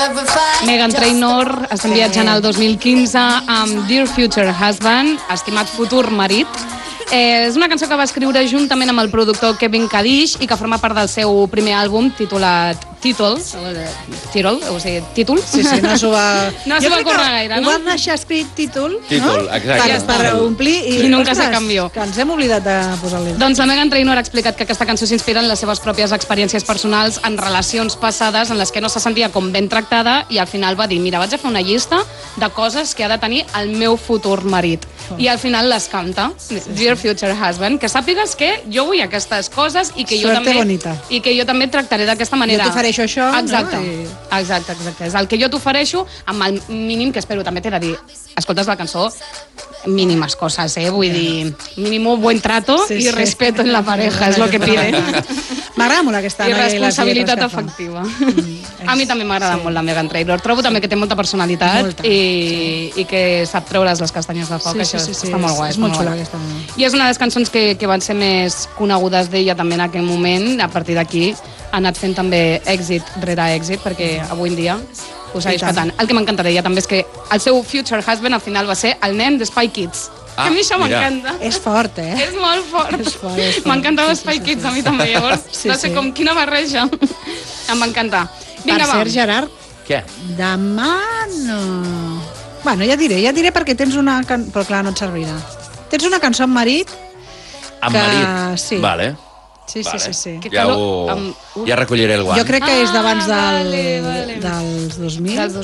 Meghan Trainor està viatjant al 2015 amb Dear Future Husband, estimat futur marit. És una cançó que va escriure juntament amb el productor Kevin Kadish i que forma part del seu primer àlbum titulat Títol, o sigui, Títol. Sí, no s'ho va... No s'ho va currar gaire, no? Ho van deixar escrit Títol, Títol, exacte. per omplir I nunca se canvió. Que ens hem oblidat de posar-li. Doncs la Meghan Trainor ha explicat que aquesta cançó s'inspira en les seves pròpies experiències personals en relacions passades en les que no se sentia com ben tractada i al final va dir, mira, vaig a fer una llista de coses que ha de tenir el meu futur marit. I al final les canta, Dear Future Husband, que sàpigues que jo vull aquestes coses i que jo Suerte també bonita. I que jo també tractaré d'aquesta manera. Jo t'ofereixo això, exacte, no? Exacte. És el que jo t'ofereixo amb el mínim que espero. També t'he de dir, escoltes la cançó, mínimas cosas, vull dir, mínimo buen trato y respeto en la pareja, és lo que pide. M'agrada molt aquesta I noia responsabilitat afectiva. A mi també m'agrada molt la Meghan Trainor. Trobo també que té molta personalitat i que sap treure's les castanyes de foc. Això està molt guai. És molt xula aquesta noia. I és una de les cançons que van ser més conegudes d'ella també en aquell moment. A partir d'aquí ha anat fent també èxit rere èxit, perquè avui en dia ho segueix patant. El que m'encanta d'ella també és que el seu future husband al final va ser el nen de Spy Kids. Que a mi això m'encanta. És fort, És molt fort. M'encanta Spy Kids, a mi també. Llavors, no sé com quina barreja. Em va encantar. Per cert, Gerard, què? demà no... Bueno, ja diré perquè tens una... Però clar, no et servirà. Tens una cançó amb marit... Amb marit? Sí. Vale. Sí. Ja recolliré el guant. Jo crec que és d'abans dels 2000.